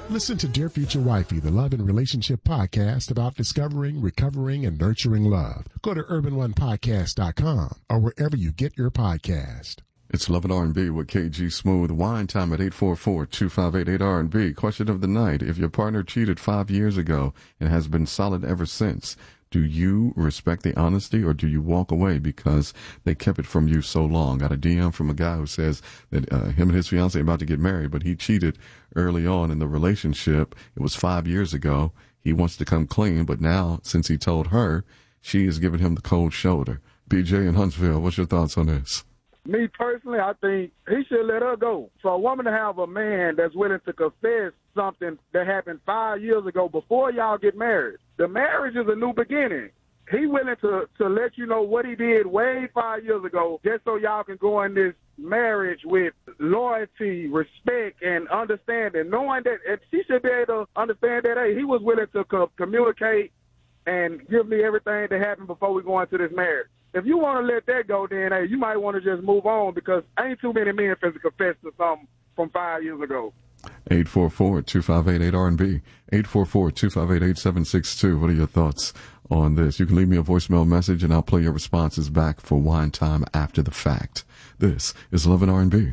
Listen to Dear Future Wifey, the love and relationship podcast about discovering, recovering, and nurturing love. Go to urbanonepodcast.com or wherever you get your podcast. It's Love and R&B with KG Smooth. Wine time at 844-258-8R&B. Question of the night. If your partner cheated 5 years ago and has been solid ever since, do you respect the honesty or do you walk away because they kept it from you so long? Got a DM from a guy who says that him and his fiance are about to get married, but he cheated early on in the relationship. It was 5 years ago. He wants to come clean, but now since he told her, she is giving him the cold shoulder. BJ in Huntsville, what's your thoughts on this? Me personally, I think he should let her go. For a woman to have a man that's willing to confess something that happened 5 years ago before y'all get married, the marriage is a new beginning. He willing to let you know what he did way 5 years ago just so y'all can go in this marriage with loyalty, respect, and understanding, knowing that she should be able to understand that, hey, he was willing to communicate and give me everything that happened before we go into this marriage. If you want to let that go, then, hey, you might want to just move on because ain't too many men finna confess to something from 5 years ago. 844-258-8R&B, 844-258-8762. What are your thoughts on this? You can leave me a voicemail message, and I'll play your responses back for Wine Time after the fact. This is Love and R&B.